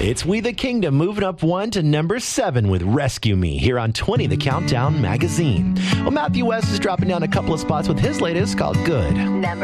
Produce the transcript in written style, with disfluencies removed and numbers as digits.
It's We the Kingdom moving up one to number 7 with Rescue Me here on 20 The Countdown magazine. Well, Matthew West is dropping down a couple of spots with his latest called Good. Number